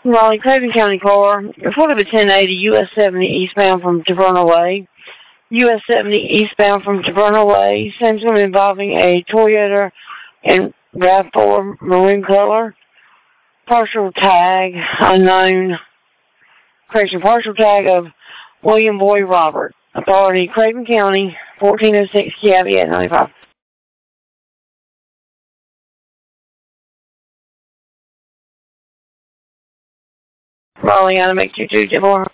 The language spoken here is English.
Raleigh, Craven County car reported a 1080 US 70 eastbound from Taverna Way. US 70 eastbound from Taverna Way, symptom involving a Toyota in RAV4 maroon color. Partial tag unknown. Partial tag of William Boy Robert. Authority, Craven County, 1406 Caveat 95. Raleigh, Animate 2224.